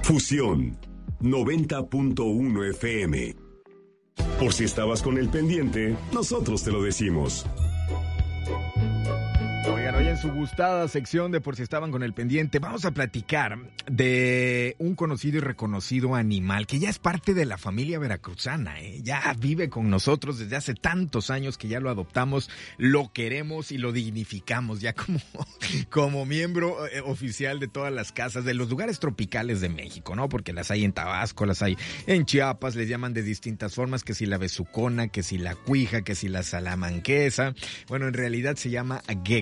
Fusión 90.1 FM. Por si estabas con el pendiente, nosotros te lo decimos. Oigan, hoy en su gustada sección de Por si estaban con el pendiente, vamos a platicar de un conocido y reconocido animal que ya es parte de la familia veracruzana, ya vive con nosotros desde hace tantos años que ya lo adoptamos, lo queremos y lo dignificamos ya como miembro oficial de todas las casas de los lugares tropicales de México, ¿no? Porque las hay en Tabasco, las hay en Chiapas, les llaman de distintas formas, que si la besucona, que si la cuija, que si la salamanquesa. Bueno, en realidad se llama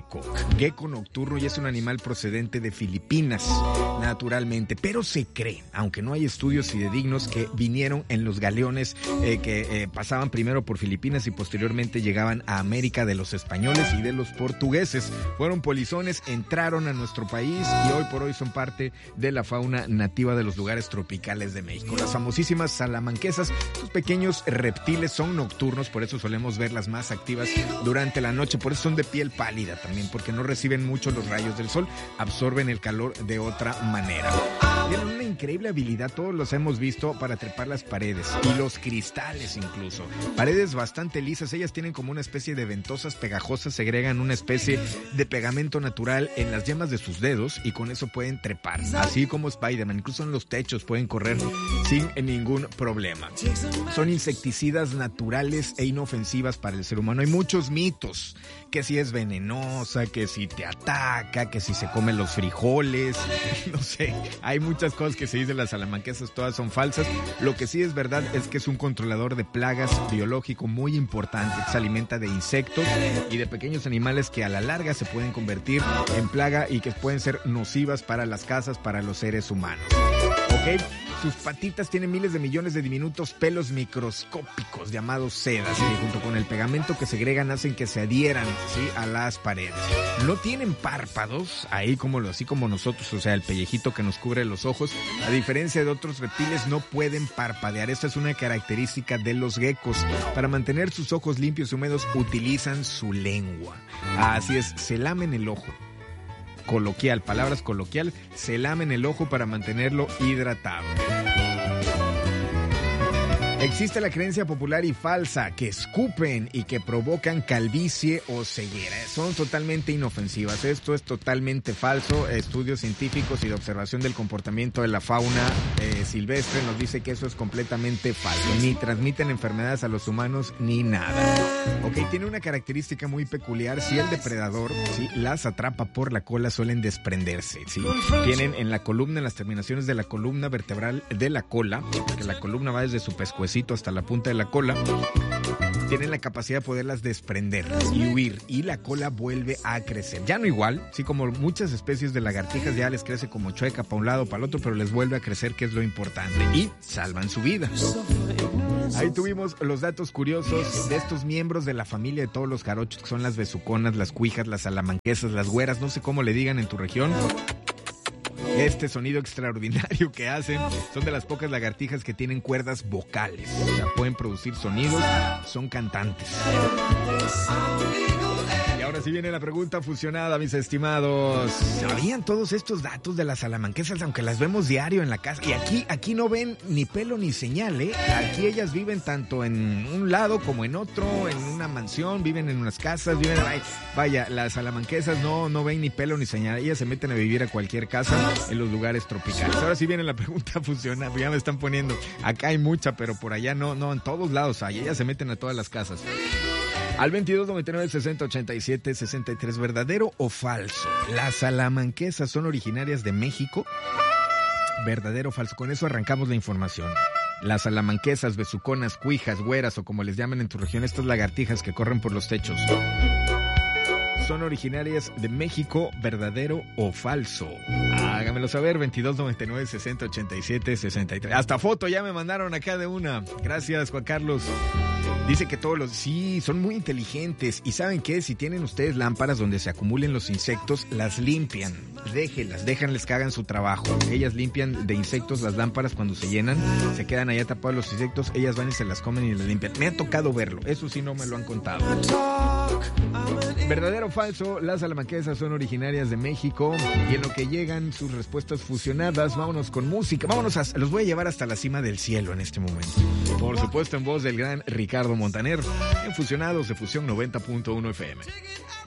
gecko nocturno y es un animal procedente de Filipinas, naturalmente, pero se cree, aunque no hay estudios fidedignos, que vinieron en los galeones que pasaban primero por Filipinas y posteriormente llegaban a América de los españoles y de los portugueses. Fueron polizones, entraron a nuestro país y hoy por hoy son parte de la fauna nativa de los lugares tropicales de México. Las famosísimas salamanquesas, estos pequeños reptiles son nocturnos, por eso solemos verlas más activas durante la noche, por eso son de piel pálida también, porque no reciben mucho los rayos del sol, absorben el calor de otra manera. Tienen una increíble habilidad, todos los hemos visto, para trepar las paredes y los cristales incluso. Paredes bastante lisas, ellas tienen como una especie de ventosas pegajosas, segregan una especie de pegamento natural en las yemas de sus dedos y con eso pueden trepar, así como Spider-Man, incluso en los techos pueden correr sin ningún problema. Son insecticidas naturales e inofensivas para el ser humano. Hay muchos mitos, que si es venenosa, que si te ataca, que si se comen los frijoles, no sé, hay muchas cosas que se dicen de las salamanquesas, todas son falsas. Lo que sí es verdad es que es un controlador de plagas biológico muy importante, se alimenta de insectos y de pequeños animales que a la larga se pueden convertir en plaga y que pueden ser nocivas para las casas, para los seres humanos. ¿Ok? Sus patitas tienen miles de millones de diminutos pelos microscópicos llamados sedas, que junto con el pegamento que segregan hacen que se adhieran, ¿sí?, a las paredes. No tienen párpados, así como nosotros, o sea, el pellejito que nos cubre los ojos. A diferencia de otros reptiles, no pueden parpadear. Esta es una característica de los geckos. Para mantener sus ojos limpios y húmedos, utilizan su lengua. Así es, se lamen el ojo. Palabras coloquial, se lamen el ojo para mantenerlo hidratado. Existe la creencia popular y falsa que escupen y que provocan calvicie o ceguera. Son totalmente inofensivas. Esto es totalmente falso. Estudios científicos y de observación del comportamiento de la fauna silvestre nos dice que eso es completamente falso. Ni transmiten enfermedades a los humanos ni nada. Ok, tiene una característica muy peculiar. Si el depredador, ¿sí?, las atrapa por la cola, suelen desprenderse, ¿sí? Tienen en la columna, en las terminaciones de la columna vertebral de la cola, porque la columna va desde su pescuezo hasta la punta de la cola, tienen la capacidad de poderlas desprender y huir, y la cola vuelve a crecer. Ya no igual, sí, como muchas especies de lagartijas ya les crece como chueca para un lado o para el otro, pero les vuelve a crecer, que es lo importante, y salvan su vida. Ahí tuvimos los datos curiosos de estos miembros de la familia de todos los jarochos, que son las besuconas, las cuijas, las salamanquesas, las güeras, no sé cómo le digan en tu región. Este sonido extraordinario que hacen, son de las pocas lagartijas que tienen cuerdas vocales, o sea, pueden producir sonidos, son cantantes. Y ahora sí viene la pregunta fusionada, mis estimados. ¿Sabían todos estos datos de las salamanquesas, aunque las vemos diario en la casa? Y aquí no ven ni pelo ni señal, ¿eh? Aquí ellas viven tanto en un lado como en otro, en una mansión, viven en unas casas, vaya, las salamanquesas no ven ni pelo ni señal. Ellas se meten a vivir a cualquier casa en los lugares tropicales. Ahora sí viene la pregunta fusionada, ya me están poniendo, acá hay mucha, pero por allá no, en todos lados hay, ellas se meten a todas las casas. Al 22 99 60 87 63, ¿verdadero o falso? ¿Las salamanquesas son originarias de México? ¿Verdadero o falso? Con eso arrancamos la información. Las salamanquesas, besuconas, cuijas, güeras o como les llaman en tu región, estas lagartijas que corren por los techos, ¿son originarias de México? ¿Verdadero o falso? Hágamelo saber, 22 99 60 87 63. Hasta foto ya me mandaron acá de una. Gracias, Juan Carlos. Dice que sí, son muy inteligentes. ¿Y saben qué? Si tienen ustedes lámparas donde se acumulen los insectos, las limpian. déjenles que hagan su trabajo. Ellas limpian de insectos las lámparas cuando se llenan, se quedan allá tapados los insectos, ellas van y se las comen y las limpian. Me ha tocado verlo, eso sí no me lo han contado. ¿Verdadero o falso? Las salamanquesas son originarias de México y en lo que llegan sus respuestas fusionadas, vámonos con música, los voy a llevar hasta la cima del cielo en este momento. Por supuesto en voz del gran Ricardo Montaner, en Fusionados de Fusión 90.1 FM.